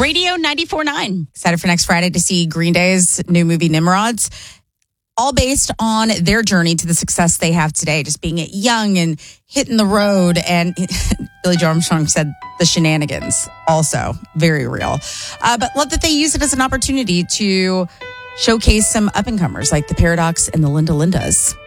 Radio 94.9. Excited for next Friday to see Green Day's new movie, Nimrods. All based on their journey to the success they have today, just being young and hitting the road. And Billy Joe Armstrong said the shenanigans, also very real. But love that they use it as an opportunity to showcase some up-and-comers like the Paradox and the Linda Lindas.